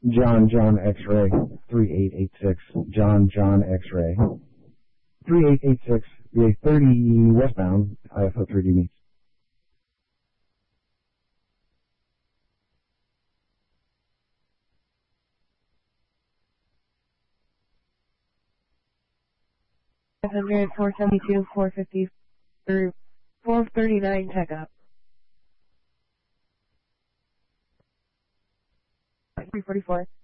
John X-ray 3886. John X-ray 3886. VA 30 westbound. IFO 3D meets. $500, 472, 450, 439 checkup. 344.